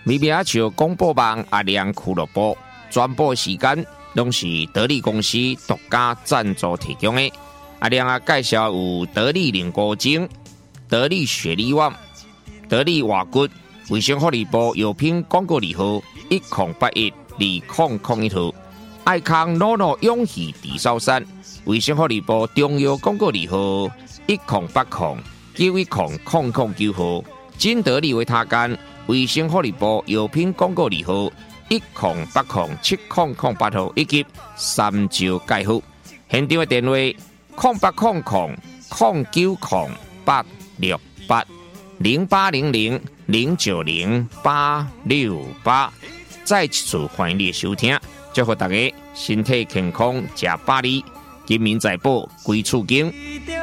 米比亚球公播网阿亮俱乐部转播时间拢是得力公司独家赞助提供的。阿亮啊，介绍有得力凝固精、得力雪力旺、得力瓦骨、卫生福利部药品广告字号10812001号，爱康诺诺永续地烧山，卫生福利部中药广告字号1080910009号，金得力维他干。卫生福利部药品广告字号10807008号以及三招介护。现场的电话080009086868再次欢迎你的收听，祝福大家身体健康，吃百里，金民财宝归厝经。